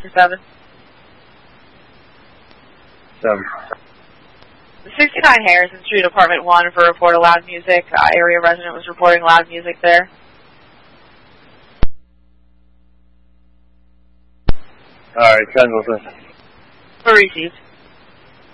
for 7. 7. The 69 Harrison Street, Apartment 1, for a report of loud music. Area resident was reporting loud music there. Alright, 10 Wilson. For received.